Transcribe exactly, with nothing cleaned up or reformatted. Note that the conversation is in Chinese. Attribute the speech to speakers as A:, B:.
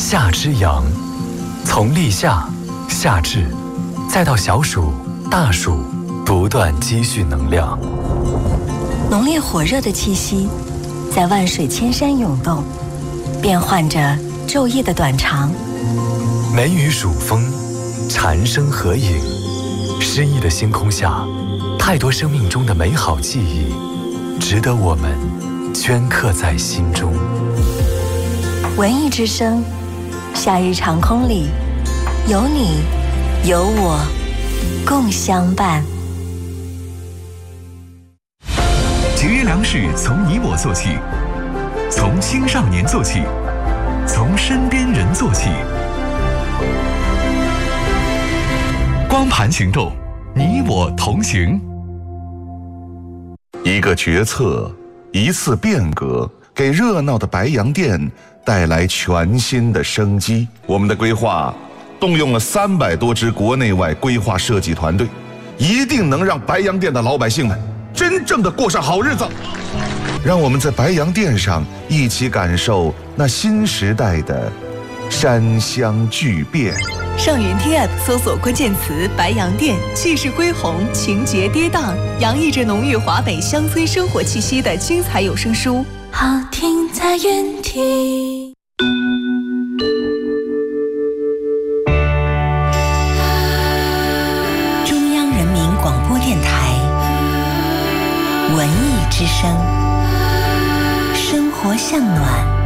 A: 夏之阳，从立夏、夏至，再到小暑、大暑，不断积蓄能量。
B: 浓烈火热的气息在万水千山涌动，变换着昼夜的短长。
A: 梅雨暑风，蝉声合影，诗意的星空下，太多生命中的美好记忆，值得我们镌刻在心中。
B: 文艺之声，夏日长空里，有你，有我，共相伴。
C: 节约粮食从你我做起，从青少年做起，从身边人做起。光盘行动，你我同行。
D: 一个决策，一次变革，给热闹的白洋淀带来全新的生机。我们的规划动用了三百多支国内外规划设计团队，一定能让白洋淀的老百姓们真正的过上好日子。让我们在白洋淀上一起感受那新时代的山乡巨变。
E: 上云听 App 搜索关键词“白洋淀”，气势恢宏，情节跌宕，洋溢着浓郁华北乡村生活气息的精彩有声书。
B: 好听在云听。中央人民广播电台文艺之声，生活向暖。